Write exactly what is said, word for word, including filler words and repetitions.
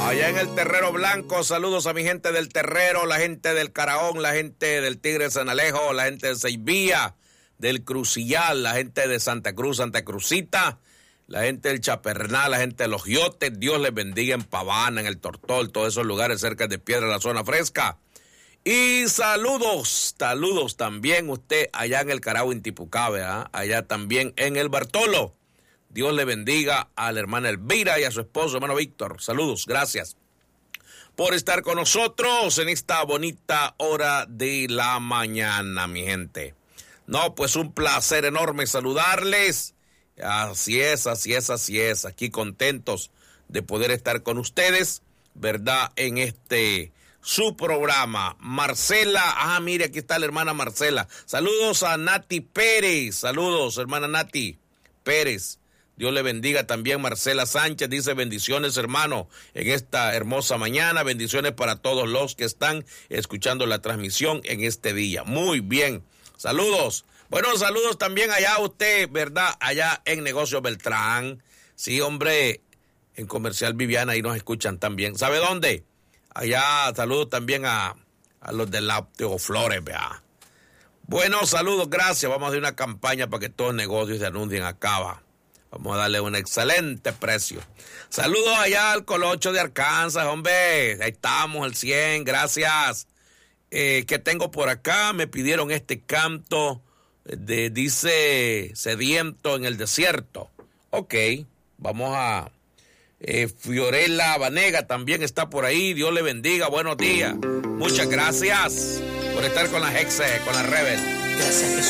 Allá en el Terrero Blanco, saludos a mi gente del Terrero, la gente del Caraón, la gente del Tigre San Alejo, la gente de Seivía, del Crucillal, la gente de Santa Cruz, Santa Cruzita, la gente del Chapernal, la gente de Los Giotes. Dios les bendiga en Pavana, en el Tortol, todos esos lugares cerca de Piedra, la zona fresca. Y saludos, saludos también usted allá en el Carao, en Tipucabe, ¿eh? Allá también en el Bartolo. Dios le bendiga a la hermana Elvira y a su esposo, hermano Víctor. Saludos, gracias por estar con nosotros en esta bonita hora de la mañana, mi gente. No, pues un placer enorme saludarles. Así es, así es, así es. Aquí contentos de poder estar con ustedes, ¿verdad? En este su programa. Marcela, ah, mire, aquí está la hermana Marcela. Saludos a Nati Pérez. Saludos, hermana Nati Pérez. Dios le bendiga también. Marcela Sánchez dice bendiciones, hermano, en esta hermosa mañana. Bendiciones para todos los que están escuchando la transmisión en este día. Muy bien. Saludos. Bueno, saludos también allá a usted, ¿verdad? Allá en Negocios Beltrán. Sí, hombre, en Comercial Viviana, ahí nos escuchan también. ¿Sabe dónde? Allá, saludos también a, a los de Lácteo Flores, vea. Bueno, saludos, gracias. Vamos a hacer una campaña para que todos los negocios se anuncien acá, va. Vamos a darle un excelente precio. Saludos allá al Colocho de Arkansas, hombre. Ahí estamos, el cien, gracias. Eh, ¿Qué tengo por acá? Me pidieron este canto de, dice, Sediento en el Desierto. Ok, vamos a... Eh, Fiorella Vanega también está por ahí. Dios le bendiga, buenos días. Muchas gracias por estar con la Hexe, con la Rebel. Gracias,